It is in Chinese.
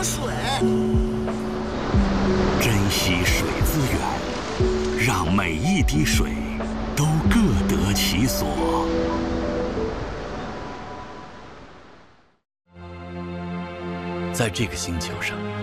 水。 珍惜水资源，让每一滴水都各得其所。 在这个星球上，